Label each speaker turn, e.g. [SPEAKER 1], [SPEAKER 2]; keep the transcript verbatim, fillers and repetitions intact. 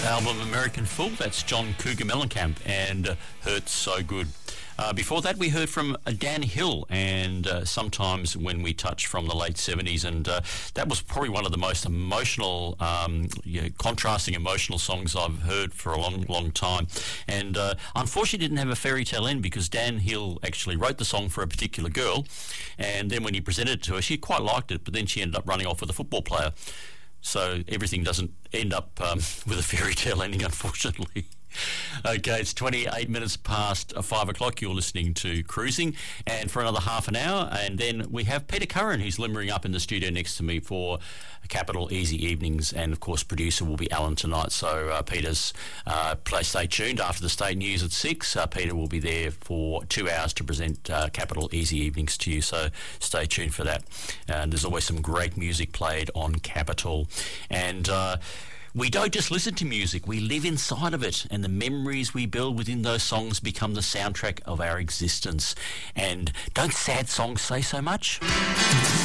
[SPEAKER 1] album American Fool. That's John Cougar Mellencamp and uh, Hurts So Good. Uh, before that, we heard from uh, Dan Hill and uh, Sometimes When We Touch from the late seventies, and uh, that was probably one of the most emotional, um, you know, contrasting emotional songs I've heard for a long, long time. And uh, unfortunately didn't have a fairy tale end because Dan Hill actually wrote the song for a particular girl, and then when he presented it to her, she quite liked it, but then she ended up running off with a football player. So everything doesn't end up um, with a fairy tale ending, unfortunately. Okay, it's twenty-eight minutes past five o'clock. You're listening to Cruising, and for another half an hour, and then we have Peter Curran, who's limbering up in the studio next to me for Capital Easy Evenings, and of course producer will be Alan tonight. So uh, Peter's uh, play, stay tuned after the state news at six. Uh, Peter will be there for two hours to present uh, Capital Easy Evenings to you, so stay tuned for that. And there's always some great music played on Capital, and uh, we don't just listen to music, we live inside of it, and the memories we build within those songs become the soundtrack of our existence. And don't sad songs say so much?